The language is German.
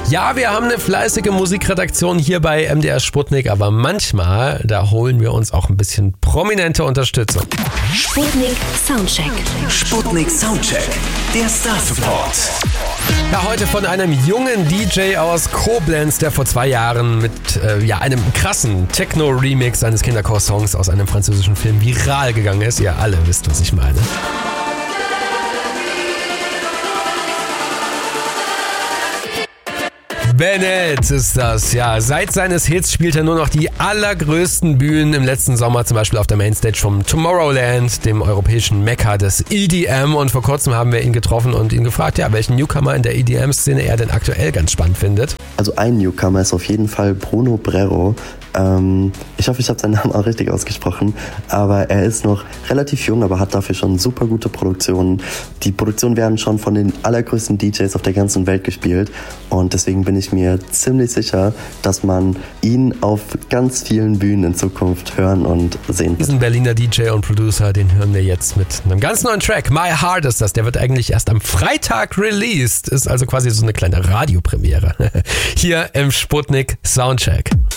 Ja, wir haben eine fleißige Musikredaktion hier bei MDR Sputnik, aber manchmal, da holen wir uns auch ein bisschen prominente Unterstützung. Sputnik Soundcheck. Sputnik Soundcheck, der Star Support. Ja, heute von einem jungen DJ aus Koblenz, der vor 2 Jahren mit einem krassen Techno-Remix eines Kinderchor-Songs aus einem französischen Film viral gegangen ist. Ihr alle wisst, was ich meine. Bennett ist das, ja. Seit seines Hits spielt er nur noch die allergrößten Bühnen. Im letzten Sommer zum Beispiel auf der Mainstage vom Tomorrowland, dem europäischen Mekka des EDM. Und vor kurzem haben wir ihn getroffen und ihn gefragt, ja, welchen Newcomer in der EDM-Szene er denn aktuell ganz spannend findet. Also ein Newcomer ist auf jeden Fall Bruno Brero. Ich hoffe, ich habe seinen Namen auch richtig ausgesprochen, aber er ist noch relativ jung, aber hat dafür schon super gute Produktionen. Die Produktionen werden schon von den allergrößten DJs auf der ganzen Welt gespielt und deswegen bin ich mir ziemlich sicher, dass man ihn auf ganz vielen Bühnen in Zukunft hören und sehen wird. Diesen Berliner DJ und Producer, den hören wir jetzt mit einem ganz neuen Track. My Heart ist das, der wird eigentlich erst am Freitag released, ist also quasi so eine kleine Radiopremiere. Hier im Sputnik Soundcheck.